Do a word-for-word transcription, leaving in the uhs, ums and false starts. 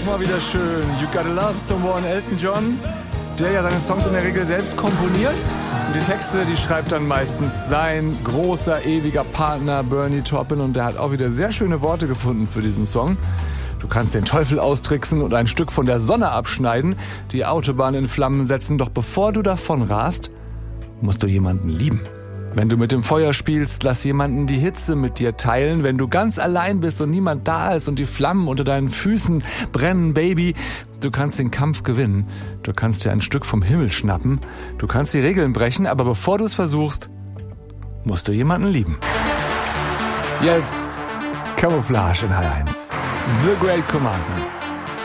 mal wieder schön. You Gotta Love Someone, Elton John, der ja seine Songs in der Regel selbst komponiert. Und die Texte, die schreibt dann meistens sein großer, ewiger Partner Bernie Taupin. Und der hat auch wieder sehr schöne Worte gefunden für diesen Song. Du kannst den Teufel austricksen und ein Stück von der Sonne abschneiden, die Autobahn in Flammen setzen. Doch bevor du davon rast, musst du jemanden lieben. Wenn du mit dem Feuer spielst, lass jemanden die Hitze mit dir teilen. Wenn du ganz allein bist und niemand da ist und die Flammen unter deinen Füßen brennen, Baby, du kannst den Kampf gewinnen. Du kannst dir ein Stück vom Himmel schnappen. Du kannst die Regeln brechen, aber bevor du es versuchst, musst du jemanden lieben. Jetzt Camouflage in H eins. The Great Commandment.